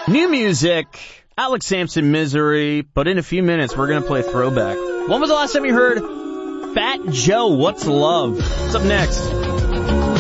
New music, Alex Sampson, Misery, but in a few minutes we're going to play Throwback. When was the last time you heard Fat Joe, What's Love? What's up next?